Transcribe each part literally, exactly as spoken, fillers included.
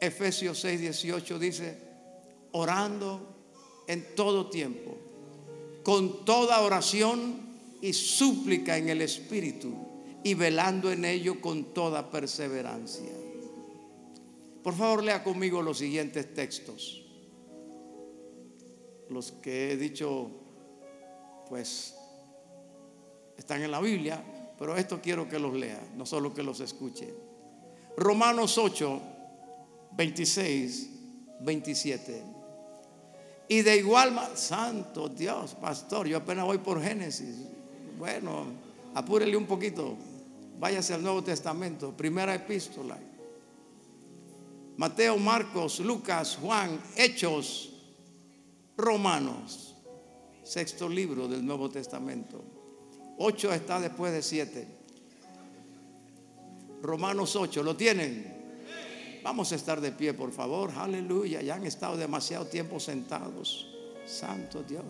Efesios seis dieciocho dice: orando en todo tiempo, con toda oración y súplica en el Espíritu, y velando en ello con toda perseverancia. Por favor, lea conmigo los siguientes textos. Los que he dicho, pues, están en la Biblia, pero esto quiero que los lea, no solo que los escuche. Romanos ocho, veintiséis, veintisiete. Y de igual manera, santo Dios, pastor, yo apenas voy por Génesis. Bueno, apúrele un poquito, váyase al Nuevo Testamento, primera epístola. Mateo, Marcos, Lucas, Juan, Hechos, Romanos, sexto libro del Nuevo Testamento. Ocho está después de siete. Romanos ocho, ¿lo tienen? Vamos a estar de pie, por favor. Aleluya. Ya han estado demasiado tiempo sentados. Santo Dios.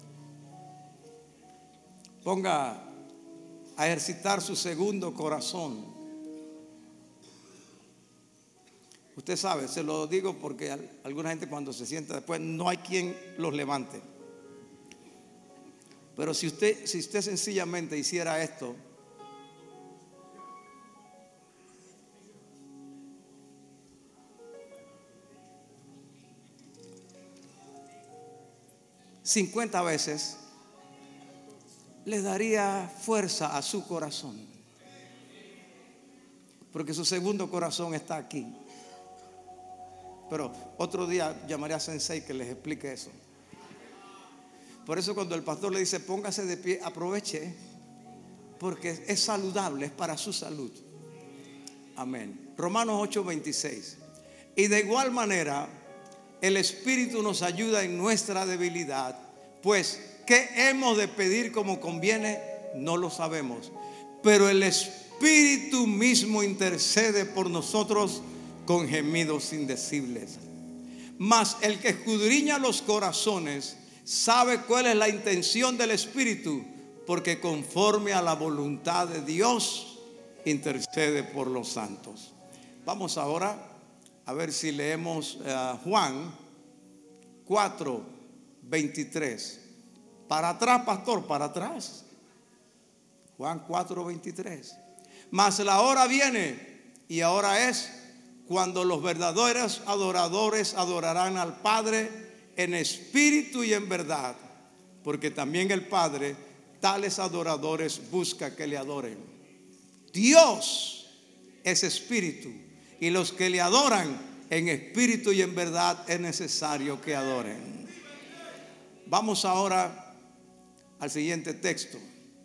Ponga a ejercitar su segundo corazón. Usted sabe, se lo digo porque alguna gente cuando se sienta después no hay quien los levante. Pero si usted, si usted sencillamente hiciera esto, cincuenta veces, le daría fuerza a su corazón, porque su segundo corazón está aquí. Pero otro día llamaré a Sensei que les explique eso. Por eso cuando el pastor le dice póngase de pie, aproveche, porque es saludable, es para su salud. Amén. Romanos ocho, veintiséis. Y de igual manera el Espíritu nos ayuda en nuestra debilidad, pues ¿qué hemos de pedir como conviene? No lo sabemos, pero el Espíritu mismo intercede por nosotros con gemidos indecibles. Mas el que escudriña los corazones sabe cuál es la intención del Espíritu, porque conforme a la voluntad de Dios intercede por los santos. Vamos ahora a ver si leemos uh, Juan cuatro, veintitrés. Para atrás, pastor, para atrás. Juan cuatro, veintitrés. Mas la hora viene, y ahora es, cuando los verdaderos adoradores adorarán al Padre en espíritu y en verdad, porque también el Padre tales adoradores busca que le adoren. Dios es espíritu, y los que le adoran en espíritu y en verdad es necesario que adoren. Vamos ahora al siguiente texto.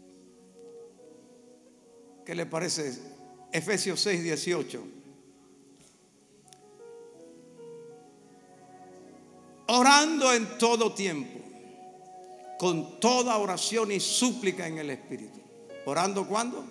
¿Qué le parece? Efesios seis, dieciocho. Orando en todo tiempo, con toda oración y súplica en el Espíritu. ¿Orando cuándo?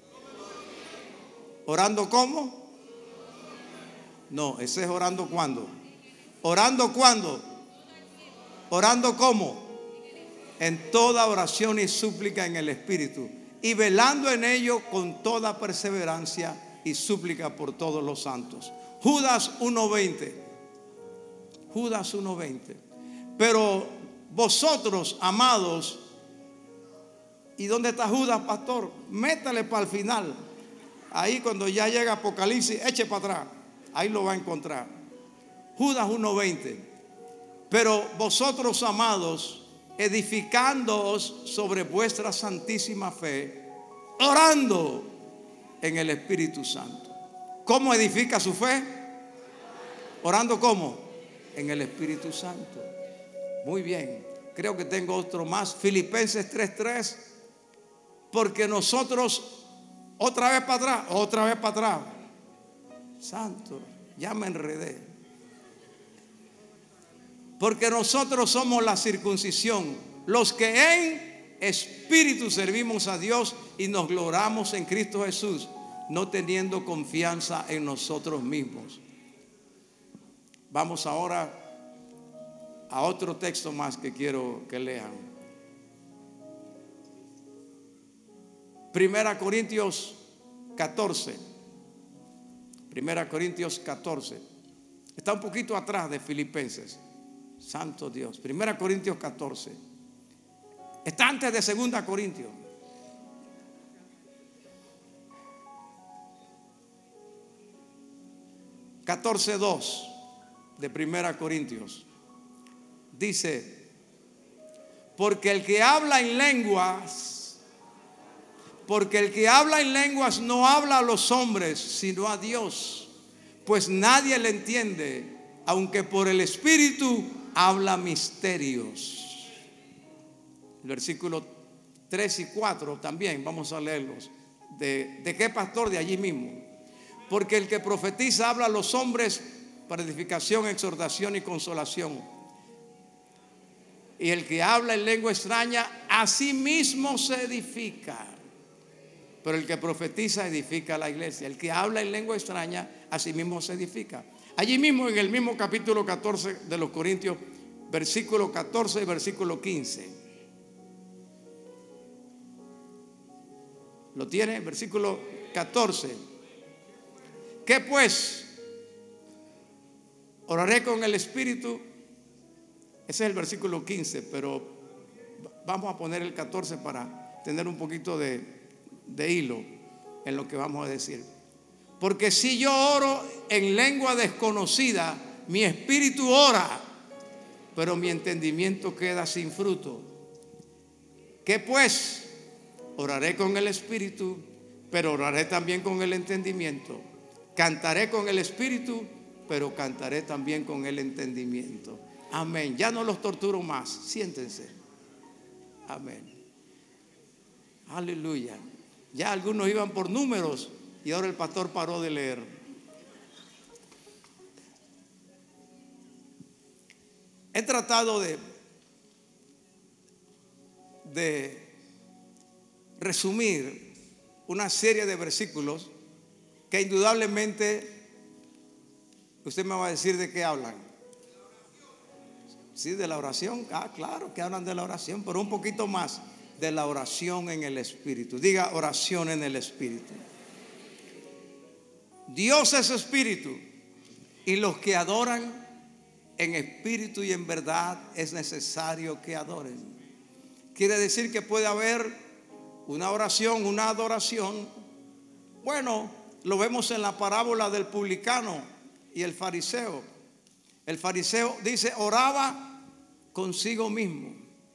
¿Orando cómo? No, ese es orando cuándo. ¿Orando cuándo? ¿Orando cómo? En toda oración y súplica en el Espíritu, y velando en ello con toda perseverancia y súplica por todos los santos. Judas uno veinte. Judas uno veinte. Pero vosotros, amados, ¿y dónde está Judas, pastor? Métale para el final. Ahí cuando ya llega Apocalipsis, eche para atrás. Ahí lo va a encontrar. Judas uno veinte. Pero vosotros, amados, edificándoos sobre vuestra santísima fe, orando en el Espíritu Santo. ¿Cómo edifica su fe? ¿Orando cómo? En el Espíritu Santo. Muy bien. Creo que tengo otro más. Filipenses tres, tres. Porque nosotros, otra vez para atrás, otra vez para atrás. Santo, ya me enredé. Porque nosotros somos la circuncisión, los que en espíritu servimos a Dios y nos gloriamos en Cristo Jesús, no teniendo confianza en nosotros mismos. Vamos ahora a otro texto más que quiero que lean. Primera Corintios catorce. Primera Corintios catorce. Está un poquito atrás de Filipenses. Santo Dios. Primera Corintios catorce. Está antes de Segunda Corintios. catorce dos de Primera Corintios. Dice: porque el que habla en lenguas, porque el que habla en lenguas no habla a los hombres, sino a Dios, pues nadie le entiende, aunque por el Espíritu habla misterios. El versículo tres y cuatro también vamos a leerlos. ¿De, de qué pastor? De allí mismo. Porque el que profetiza habla a los hombres para edificación, exhortación y consolación. Y el que habla en lengua extraña a sí mismo se edifica. Pero el que profetiza edifica a la iglesia. El que habla en lengua extraña a sí mismo se edifica. Allí mismo en el mismo capítulo catorce de los Corintios, versículo catorce y versículo quince. ¿Lo tiene? Versículo catorce. ¿Qué pues? Oraré con el Espíritu. Ese es el versículo quince, pero vamos a poner el catorce para tener un poquito de, de hilo en lo que vamos a decir. Porque si yo oro en lengua desconocida, mi espíritu ora, pero mi entendimiento queda sin fruto. ¿Qué pues? Oraré con el Espíritu, pero oraré también con el entendimiento. Cantaré con el Espíritu, pero cantaré también con el entendimiento. Amén. Ya no los torturo más. Siéntense. Amén. Aleluya. Ya algunos iban por números y ahora el pastor paró de leer. He tratado de, de resumir una serie de versículos que indudablemente usted me va a decir de qué hablan. Sí, de la oración. Ah, claro que hablan de la oración, pero un poquito más de la oración en el Espíritu. Diga oración en el Espíritu. Dios es Espíritu, y los que adoran en espíritu y en verdad es necesario que adoren. Quiere decir que puede haber una oración, una adoración. Bueno, lo vemos en la parábola del publicano y el fariseo. El fariseo dice, oraba consigo mismo.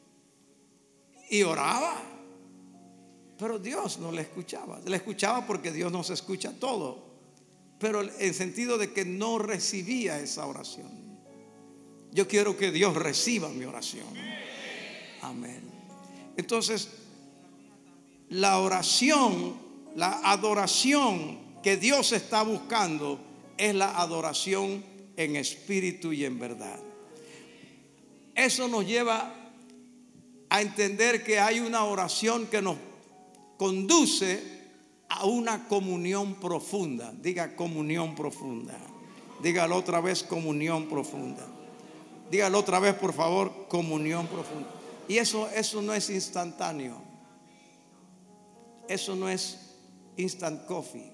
Y oraba, pero Dios no le escuchaba. Le escuchaba porque Dios nos escucha todo, pero en sentido de que no recibía esa oración. Yo quiero que Dios reciba mi oración. Amén. Entonces, la oración, la adoración que Dios está buscando es la adoración en espíritu y en verdad. Eso nos lleva a entender que hay una oración que nos conduce a una comunión profunda. Diga comunión profunda. Dígalo otra vez, comunión profunda. Dígalo otra vez, por favor, comunión profunda. Y eso, eso no es instantáneo. Eso no es instant coffee.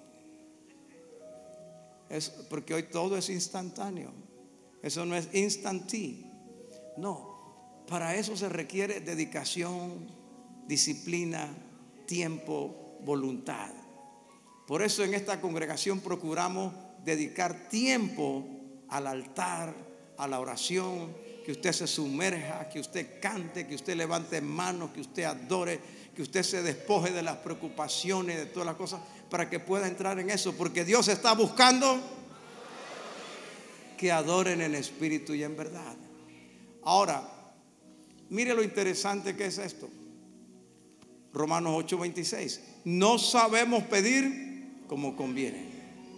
Es porque hoy todo es instantáneo. Eso no es instant tea. No. Para eso se requiere dedicación, disciplina, tiempo, voluntad. Por eso en esta congregación procuramos dedicar tiempo al altar, a la oración, que usted se sumerja, que usted cante, que usted levante manos, que usted adore, que usted se despoje de las preocupaciones, de todas las cosas, para que pueda entrar en eso, porque Dios está buscando que adoren en espíritu y en verdad. Ahora, mire lo interesante que es esto. Romanos ocho veintiséis. No sabemos pedir como conviene.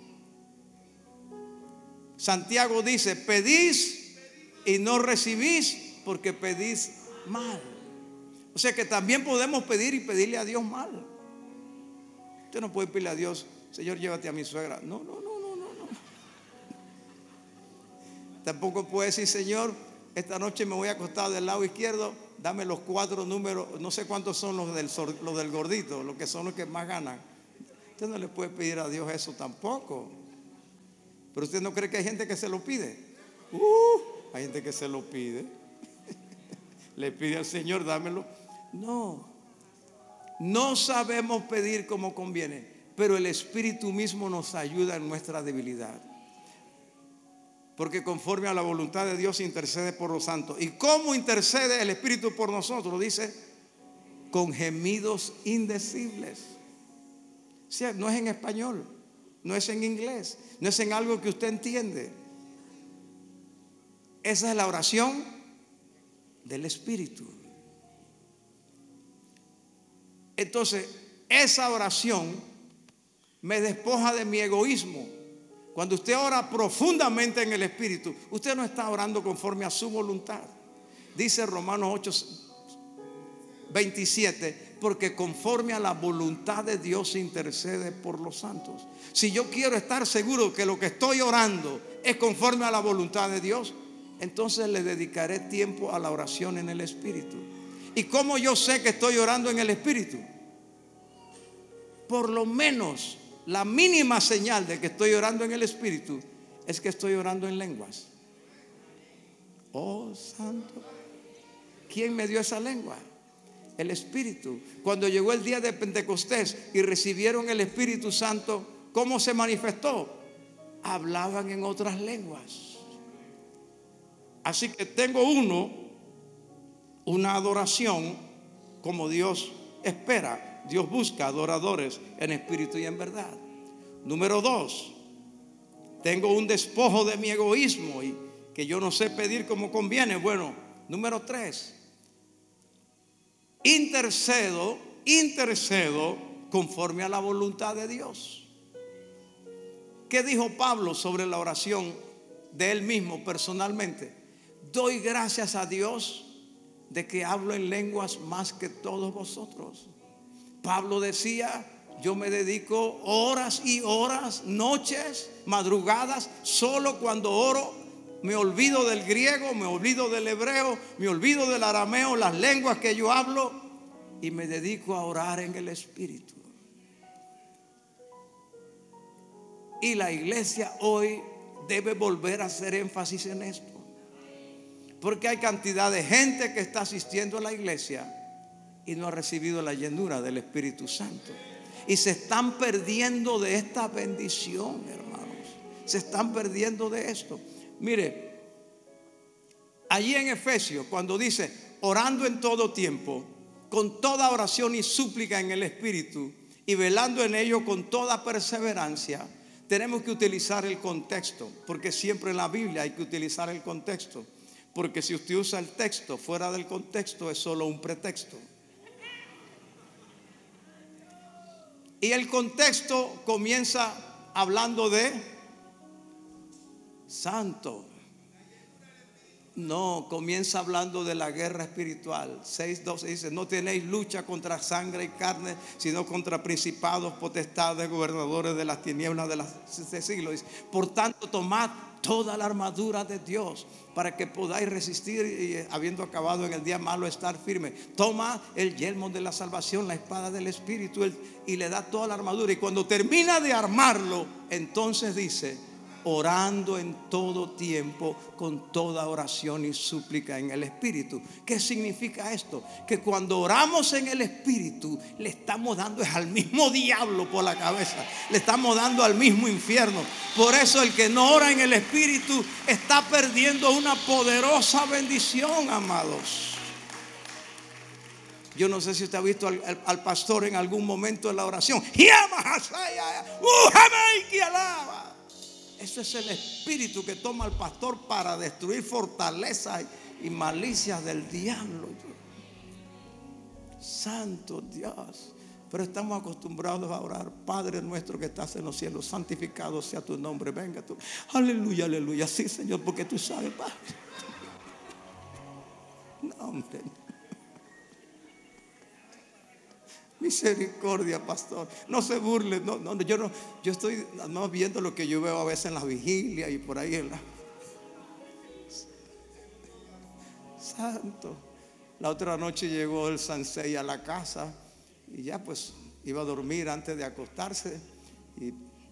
Santiago dice, pedís y no recibís porque pedís mal. O sea que también podemos pedir y pedirle a Dios mal. Usted no puede pedirle a Dios, Señor, llévate a mi suegra. No, no, no, no, no, no. Tampoco puede decir, Señor, esta noche me voy a acostar del lado izquierdo, dame los cuatro números, no sé cuántos son los del, los del gordito, los que son los que más ganan. Usted no le puede pedir a Dios eso tampoco. Pero usted no cree que hay gente que se lo pide. Uh, hay gente que se lo pide. Le pide al Señor, dámelo. No, no sabemos pedir como conviene, pero el Espíritu mismo nos ayuda en nuestra debilidad. Porque conforme a la voluntad de Dios intercede por los santos. ¿Y cómo intercede el Espíritu por nosotros? Dice, con gemidos indecibles. O sea, no es en español, no es en inglés, no es en algo que usted entiende. Esa es la oración del Espíritu. Entonces, esa oración me despoja de mi egoísmo. Cuando usted ora profundamente en el Espíritu, usted no está orando conforme a su voluntad. Dice Romanos ocho veintisiete, porque conforme a la voluntad de Dios intercede por los santos. Si yo quiero estar seguro que lo que estoy orando es conforme a la voluntad de Dios, entonces le dedicaré tiempo a la oración en el Espíritu. ¿Y cómo yo sé que estoy orando en el Espíritu? Por lo menos la mínima señal de que estoy orando en el Espíritu es que estoy orando en lenguas. Oh, santo. ¿Quién me dio esa lengua? El Espíritu. Cuando llegó el día de Pentecostés y recibieron el Espíritu Santo, ¿cómo se manifestó? Hablaban en otras lenguas. Así que tengo uno, una adoración como Dios espera. Dios busca adoradores en espíritu y en verdad. Número dos, tengo un despojo de mi egoísmo y que yo no sé pedir como conviene. Bueno, número tres, intercedo, intercedo conforme a la voluntad de Dios. ¿Qué dijo Pablo sobre la oración de él mismo personalmente? Doy gracias a Dios de que hablo en lenguas más que todos vosotros. Pablo decía, yo me dedico horas y horas, noches, madrugadas, solo cuando oro me olvido del griego, me olvido del hebreo, me olvido del arameo, las lenguas que yo hablo, y me dedico a orar en el Espíritu. Y la iglesia hoy debe volver a hacer énfasis en esto, porque hay cantidad de gente que está asistiendo a la iglesia y no ha recibido la llenura del Espíritu Santo. Y se están perdiendo de esta bendición, hermanos. Se están perdiendo de esto. Mire, allí en Efesios, cuando dice, orando en todo tiempo, con toda oración y súplica en el Espíritu, y velando en ello con toda perseverancia, tenemos que utilizar el contexto, porque siempre en la Biblia hay que utilizar el contexto. Porque si usted usa el texto fuera del contexto, es solo un pretexto. Y el contexto comienza hablando de santo. No, comienza hablando de la guerra espiritual. seis doce dice, no tenéis lucha contra sangre y carne, sino contra principados, potestades, gobernadores de las tinieblas de las de siglos. Dice, por tanto, tomad toda la armadura de Dios para que podáis resistir y habiendo acabado en el día malo estar firme. Toma el yelmo de la salvación, la espada del Espíritu, y le da toda la armadura. Y cuando termina de armarlo, entonces dice, orando en todo tiempo con toda oración y súplica en el Espíritu. ¿Qué significa esto? Que cuando oramos en el Espíritu le estamos dando es al mismo diablo por la cabeza, le estamos dando al mismo infierno. Por eso el que no ora en el Espíritu está perdiendo una poderosa bendición, amados. Yo no sé si usted ha visto al, al, al pastor en algún momento en la oración. Eso es el espíritu que toma al pastor para destruir fortalezas y malicias del diablo. Santo Dios. Pero estamos acostumbrados a orar, Padre nuestro que estás en los cielos, santificado sea tu nombre, venga tú. Aleluya, aleluya. Sí, Señor, porque tú sabes, Padre. No, hombre. Misericordia, pastor. No se burle. No, no, yo no, yo estoy no viendo lo que yo veo a veces en las vigilias y por ahí en la. Santo. La otra noche llegó el Sansei a la casa y ya pues iba a dormir antes de acostarse. Y